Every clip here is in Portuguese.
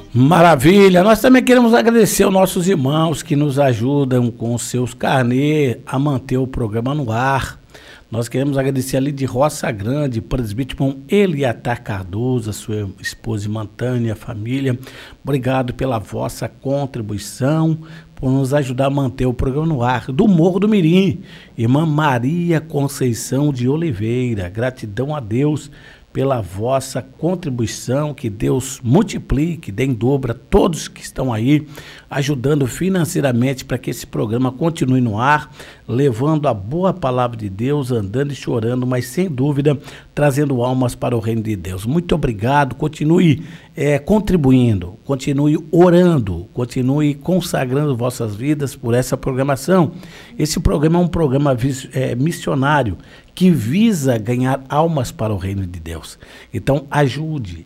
Maravilha, nós também queremos agradecer aos nossos irmãos que nos ajudam com seus carnê a manter o programa no ar. Nós queremos agradecer ali de Roça Grande, presbítero Eliatar Cardoso, a sua esposa Mantânia, família. Obrigado pela vossa contribuição, por nos ajudar a manter o programa no ar. Do Morro do Mirim, irmã Maria Conceição de Oliveira, gratidão a Deus pela vossa contribuição, que Deus multiplique, dê em dobro a todos que estão aí, ajudando financeiramente para que esse programa continue no ar, levando a boa palavra de Deus, andando e chorando, mas sem dúvida, trazendo almas para o reino de Deus. Muito obrigado, continue contribuindo, continue orando, continue consagrando vossas vidas por essa programação. Esse programa é um programa missionário, que visa ganhar almas para o reino de Deus. Então, ajude,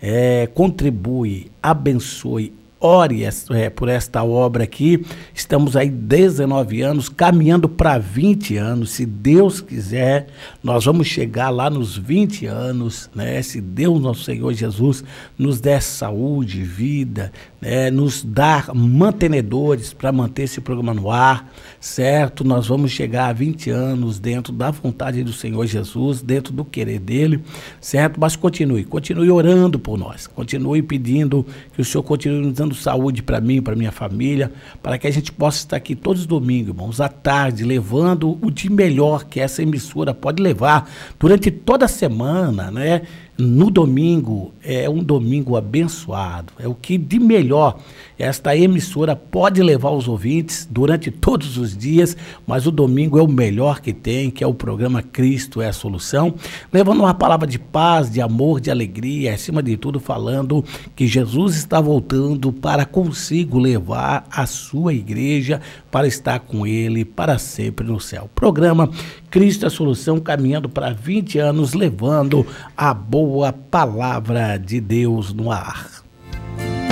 contribui, abençoe, ore por esta obra aqui. Estamos aí 19 anos, caminhando para 20 anos. Se Deus quiser, nós vamos chegar lá nos 20 anos, né? Se Deus, nosso Senhor Jesus, nos der saúde, vida, né? Nos dar mantenedores para manter esse programa no ar, certo? Nós vamos chegar a 20 anos dentro da vontade do Senhor Jesus, dentro do querer dele, certo? Mas continue orando por nós, continue pedindo que o Senhor continue nos dando saúde para mim, para minha família, para que a gente possa estar aqui todos os domingos, irmãos, à tarde, levando o de melhor que essa emissora pode levar durante toda a semana, né? No domingo, é um domingo abençoado, é o que de melhor esta emissora pode levar aos ouvintes durante todos os dias, mas o domingo é o melhor que tem, que é o programa Cristo é a Solução, levando uma palavra de paz, de amor, de alegria, acima de tudo falando que Jesus está voltando para consigo levar a sua igreja para estar com ele para sempre no céu. Programa Cristo é a Solução, caminhando para 20 anos, levando a boa palavra de Deus no ar.